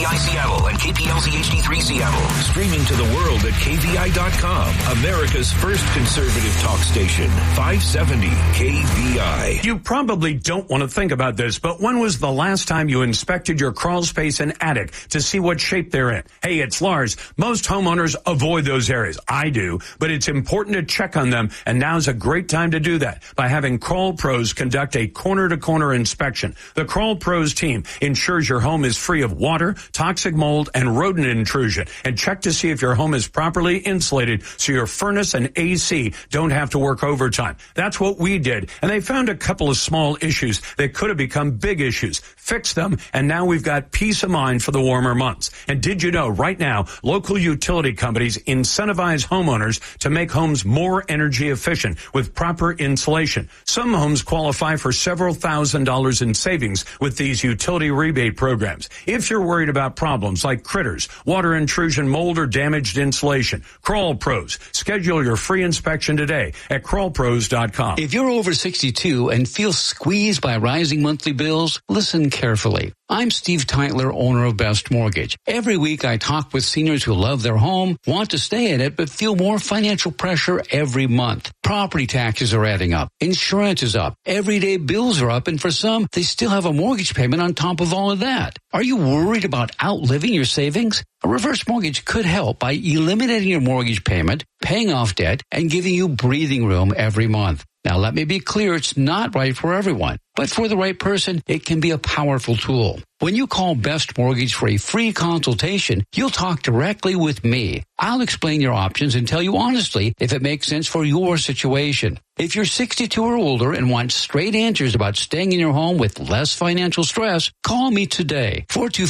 KVI Seattle and KPLZ HD3 Seattle. Streaming to the world at KVI.com. America's first conservative talk station. 570 KVI. You probably don't want to think about this, but when was the last time you inspected your crawl space and attic to see what shape they're in? Hey, it's Lars. Most homeowners avoid those areas. I do, but it's important to check on them, and now's a great time to do that by having Crawl Pros conduct a corner-to-corner inspection. The Crawl Pros team ensures your home is free of water, toxic mold, and rodent intrusion, and check to see if your home is properly insulated so your furnace and AC don't have to work overtime. That's what we did, and they found a couple of small issues that could have become big issues. Fixed them, and now we've got peace of mind for the warmer months. And did you know right now, local utility companies incentivize homeowners to make homes more energy efficient with proper insulation. Some homes qualify for several $1,000s in savings with these utility rebate programs. If you're worried about problems like critters, water intrusion, mold, or damaged insulation, Crawl Pros. Schedule your free inspection today at crawlpros.com. If you're over 62 and feel squeezed by rising monthly bills, listen carefully. I'm Steve Teitler, owner of Best Mortgage. Every week I talk with seniors who love their home, want to stay in it, but feel more financial pressure every month. Property taxes are adding up. Insurance is up. Everyday bills are up, and for some, they still have a mortgage payment on top of all of that. Are you worried about outliving your savings? A reverse mortgage could help by eliminating your mortgage payment, paying off debt, and giving you breathing room every month. Now, let me be clear, it's not right for everyone, but for the right person, it can be a powerful tool. When you call Best Mortgage for a free consultation, you'll talk directly with me. I'll explain your options and tell you honestly if it makes sense for your situation. If you're 62 or older and want straight answers about staying in your home with less financial stress, call me today,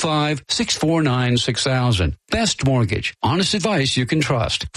425-649-6000. Best Mortgage. Honest advice you can trust.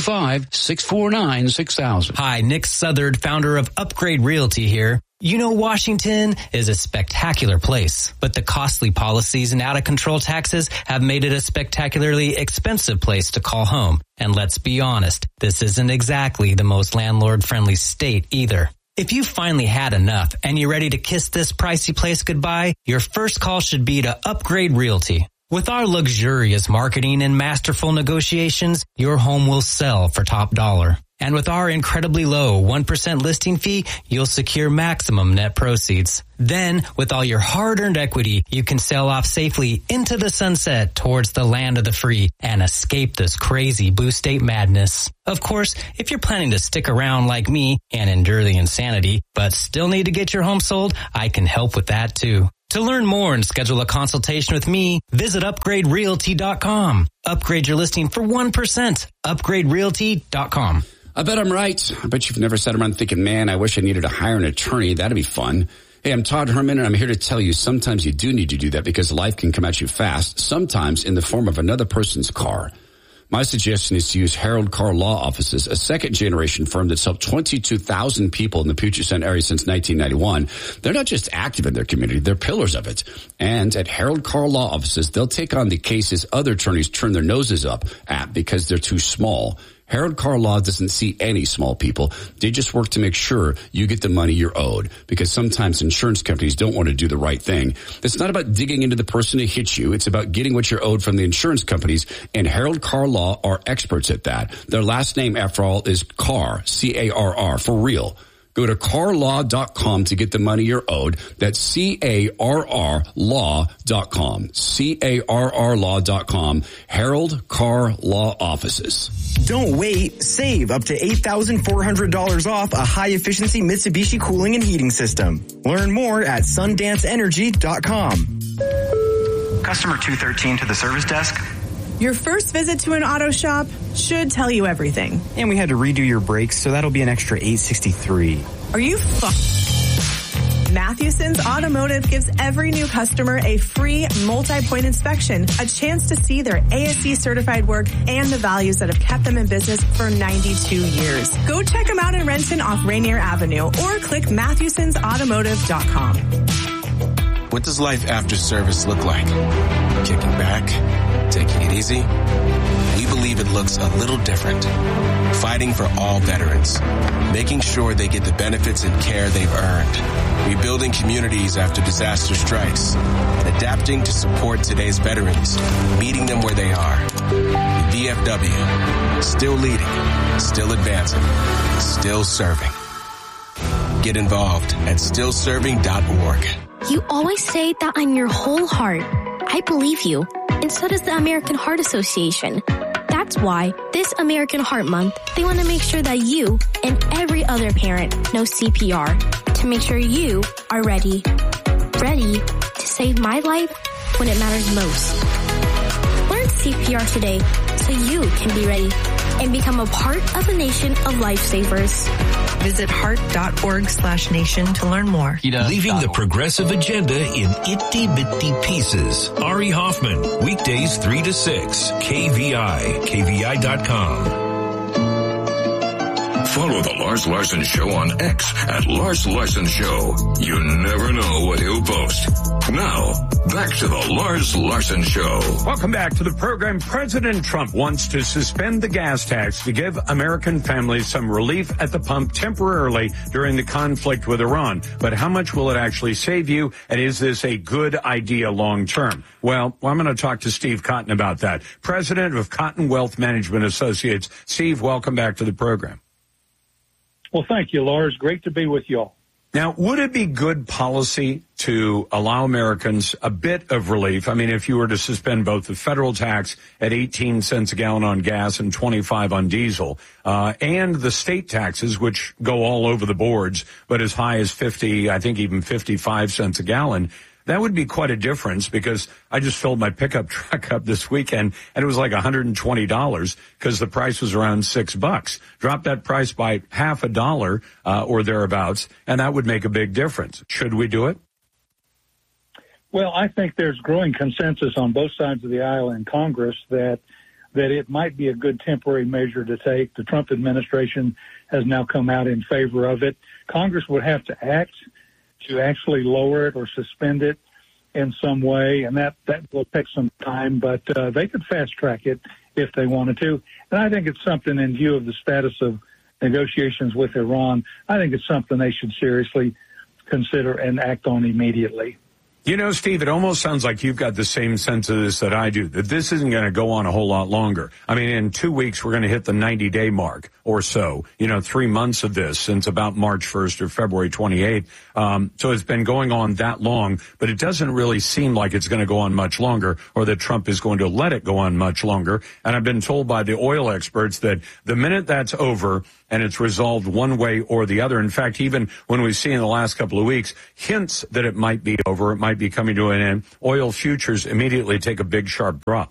425-649-6000. Hi, Nick Southard, founder of Upgrade Realty here. You know, Washington is a spectacular place, but the costly policies and out-of-control taxes have made it a spectacularly expensive place to call home. And let's be honest, this isn't exactly the most landlord-friendly state either. If you finally had enough and you're ready to kiss this pricey place goodbye, your first call should be to Upgrade Realty. With our luxurious marketing and masterful negotiations, your home will sell for top dollar. And with our incredibly low 1% listing fee, you'll secure maximum net proceeds. Then, with all your hard-earned equity, you can sail off safely into the sunset towards the land of the free and escape this crazy blue state madness. Of course, if you're planning to stick around like me and endure the insanity, but still need to get your home sold, I can help with that too. To learn more and schedule a consultation with me, visit upgraderealty.com. Upgrade your listing for 1%. Upgraderealty.com. I bet I'm right. I bet you've never sat around thinking, man, I wish I needed to hire an attorney. That'd be fun. Hey, I'm Todd Herman, and I'm here to tell you sometimes you do need to do that because life can come at you fast, sometimes in the form of another person's car. My suggestion is to use Harold Carr Law Offices, a second-generation firm that's helped 22,000 people in the Puget Sound area since 1991. They're not just active in their community, they're pillars of it. And at Harold Carr Law Offices, they'll take on the cases other attorneys turn their noses up at because they're too small. Harold Carr Law doesn't see any small people. They just work to make sure you get the money you're owed, because sometimes insurance companies don't want to do the right thing. It's not about digging into the person who hit you. It's about getting what you're owed from the insurance companies, and Harold Carr Law are experts at that. Their last name, after all, is Carr, C-A-R-R, for real. Go to carlaw.com to get the money you're owed. That's C-A-R-R law.com. C-A-R-R law.com. Harold Carr Law Offices. Don't wait. Save up to $8,400 off a high-efficiency Mitsubishi cooling and heating system. Learn more at sundance.energy.com. Customer 213 to the service desk. Your first visit to an auto shop should tell you everything. And we had to redo your brakes, so that'll be an extra $863. Are you Mathewson's Automotive gives every new customer a free multi-point inspection, a chance to see their ASC certified work and the values that have kept them in business for 92 years. Go check them out in Renton off Rainier Avenue or click Mathewson'sAutomotive.com. What does life after service look like? kicking back, taking it easy. We believe it looks a little different. Fighting for all veterans, making sure they get the benefits and care they've earned, rebuilding communities after disaster strikes, and adapting to support today's veterans, meeting them where they are. The VFW, still leading, still advancing, still serving. Get involved at stillserving.org. You always say that I'm your whole heart. I believe you, and so does the American Heart Association. That's why this American Heart Month, they want to make sure that you and every other parent knows CPR to make sure you are ready. Ready to save my life when it matters most. Learn CPR today so you can be ready and become a part of a nation of lifesavers. Visit heart.org/nation to learn more. Leaving the progressive agenda in itty-bitty pieces. Ari Hoffman, weekdays 3 to 6, KVI, KVI.com. Follow The Lars Larson Show on X at Lars Larson Show. You never know what he'll post. Now, back to The Lars Larson Show. Welcome back to the program. President Trump wants to suspend the gas tax to give American families some relief at the pump temporarily during the conflict with Iran. But how much will it actually save you? And is this a good idea long term? Well, I'm going to talk to Steve Cotton about that. President of Cotton Wealth Management Associates. Steve, welcome back to the program. Well, thank you, Lars. Great to be with you all. Now, would it be good policy to allow Americans a bit of relief? I mean, if you were to suspend both the federal tax at 18 cents a gallon on gas and 25 on diesel, and the state taxes, which go all over the boards, but as high as 50, I think even 55 cents a gallon, that would be quite a difference, because I just filled my pickup truck up this weekend and it was like $120 because the price was around $6. Drop that price by half a dollar or thereabouts, and that would make a big difference. Should we do it? Well, I think there's growing consensus on both sides of the aisle in Congress that it might be a good temporary measure to take. The Trump administration has now come out in favor of it. Congress would have to act to actually lower it or suspend it in some way, and that will take some time, but they could fast-track it if they wanted to. And I think it's something, in view of the status of negotiations with Iran, I think it's something they should seriously consider and act on immediately. You know, Steve, it almost sounds like you've got the same sense of this that I do, that this isn't going to go on a whole lot longer. I mean, in 2 weeks, we're going to hit the 90-day mark or so. 3 months of this since about March 1st or February 28th. So it's been going on that long, but it doesn't really seem like it's going to go on much longer, or that Trump is going to let it go on much longer. And I've been told by the oil experts that the minute that's over and it's resolved one way or the other, in fact, even when we see in the last couple of weeks hints that it might be over, it might be coming to an end, oil futures immediately take a big, sharp drop.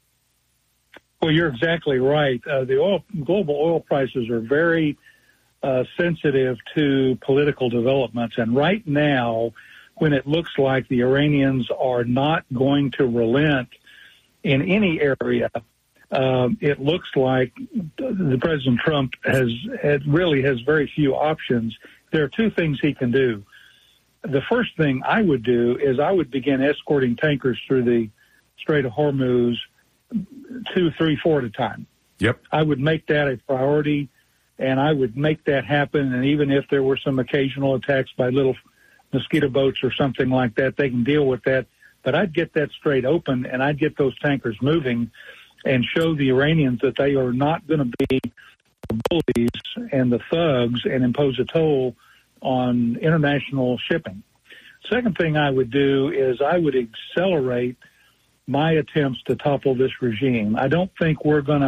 Well, you're exactly right. Global oil prices are very sensitive to political developments. And right now, when it looks like the Iranians are not going to relent in any area, it looks like the President Trump has very few options. There are two things he can do. The first thing I would do is I would begin escorting tankers through the Strait of Hormuz 2, 3, 4 at a time. Yep. I would make that a priority, and I would make that happen. And even if there were some occasional attacks by little mosquito boats or something like that, they can deal with that. But I'd get that strait open, and I'd get those tankers moving and show the Iranians that they are not going to be the bullies and the thugs and impose a toll on international shipping. Second thing I would do is I would accelerate my attempts to topple this regime. I don't think we're going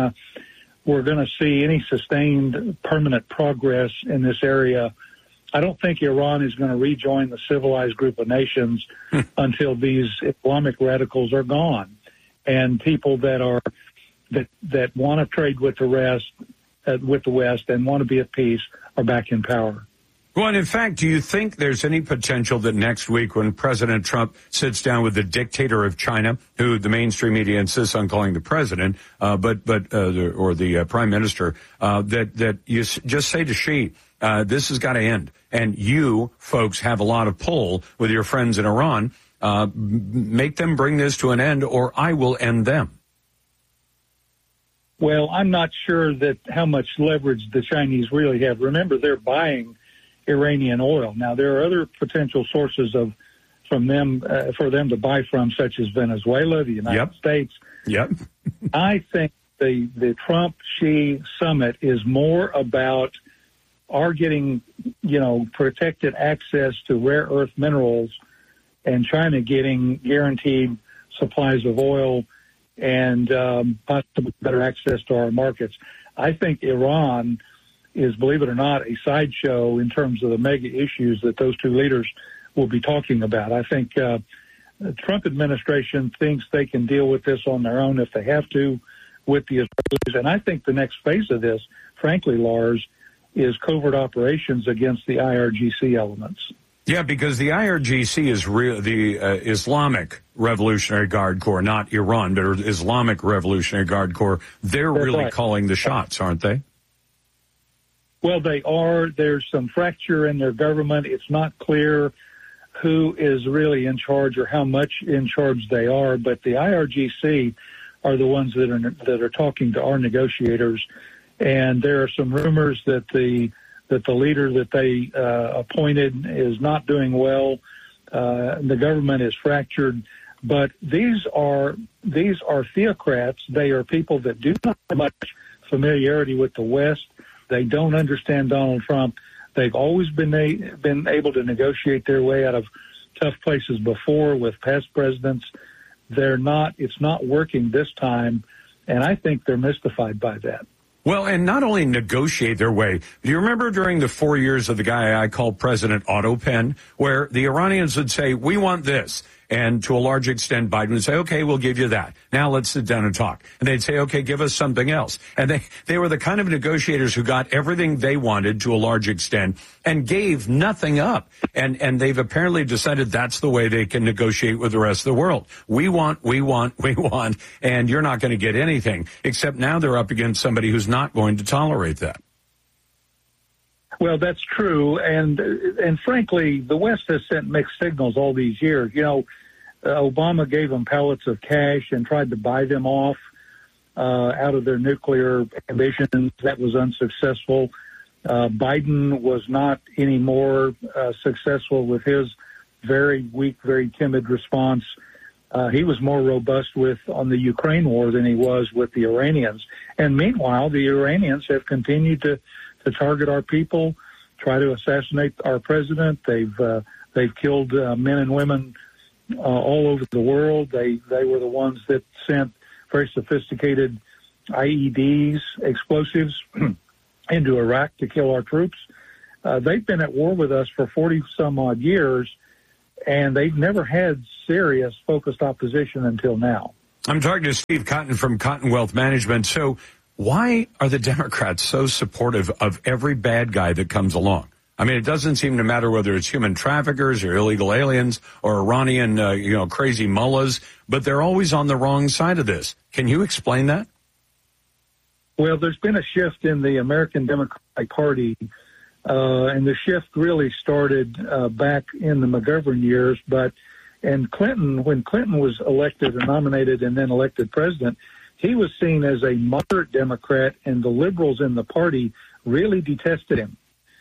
to see any sustained permanent progress in this area. I don't think Iran is going to rejoin the civilized group of nations until these Islamic radicals are gone, and people that want to trade with the West and want to be at peace are back in power. Well, and in fact, do you think there's any potential that next week, when President Trump sits down with the dictator of China, who the mainstream media insists on calling the president, or the prime minister, that you just say to Xi, this has got to end, and you folks have a lot of pull with your friends in Iran, make them bring this to an end, or I will end them. Well, I'm not sure that how much leverage the Chinese really have. Remember, they're buying Iranian oil. Now, there are other potential sources from them for them to buy from, such as Venezuela, the United States. Yep. I think the Trump-Xi summit is more about our getting, protected access to rare earth minerals and China getting guaranteed supplies of oil and possibly better access to our markets. I think Iran is, believe it or not, a sideshow in terms of the mega issues that those two leaders will be talking about. I think the Trump administration thinks they can deal with this on their own if they have to with the Israelis. And I think the next phase of this, frankly, Lars, is covert operations against the IRGC elements. Yeah, because the IRGC is the Islamic Revolutionary Guard Corps, not Iran, but Islamic Revolutionary Guard Corps. They're really calling the shots, aren't they? Well, they are. There's some fracture in their government. It's not clear who is really in charge or how much in charge they are, but the IRGC are the ones that are talking to our negotiators. And there are some rumors that the leader that they appointed is not doing well. The government is fractured, but these are theocrats. They are people that do not have much familiarity with the West. They don't understand Donald Trump. They've always been able to negotiate their way out of tough places before with past presidents. It's not working this time, and I think they're mystified by that. Well, and not only negotiate their way. Do you remember during the 4 years of the guy I called President Otto Penn, where the Iranians would say, we want this. And to a large extent, Biden would say, okay, we'll give you that. Now let's sit down and talk. And they'd say, okay, give us something else. And they were the kind of negotiators who got everything they wanted to a large extent and gave nothing up. And they've apparently decided that's the way they can negotiate with the rest of the world. We want, and you're not going to get anything. Except now they're up against somebody who's not going to tolerate that. Well, that's true, and frankly, the West has sent mixed signals all these years. Obama gave them pallets of cash and tried to buy them off out of their nuclear ambitions. That was unsuccessful. Biden was not any more successful with his very weak, very timid response. He was more robust on the Ukraine war than he was with the Iranians. And meanwhile, the Iranians have continued to target our people, try to assassinate our president. They've killed men and women all over the world. They were the ones that sent very sophisticated IEDs, explosives, into Iraq to kill our troops. They've been at war with us for 40-some-odd years, and they've never had serious, focused opposition until now. I'm talking to Steve Cotton from Cotton Wealth Management. So why are the Democrats so supportive of every bad guy that comes along? I mean, it doesn't seem to matter whether it's human traffickers or illegal aliens or Iranian, crazy mullahs, but they're always on the wrong side of this. Can you explain that? Well, there's been a shift in the American Democratic Party, and the shift really started back in the McGovern years. When Clinton was elected or nominated and then elected president, he was seen as a moderate Democrat, and the liberals in the party really detested him.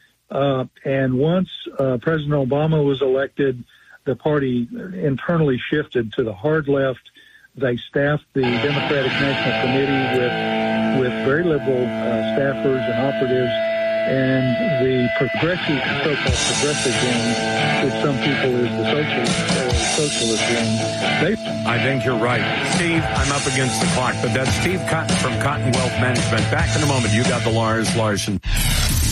And once President Obama was elected, the party internally shifted to the hard left. They staffed the Democratic National Committee with very liberal staffers and operatives, and the progressive, so-called progressive wing, which some people is the socialist wing. I think you're right. Steve, I'm up against the clock, but that's Steve Cotton from Cotton Wealth Management. Back in a moment. You got the Lars Larson.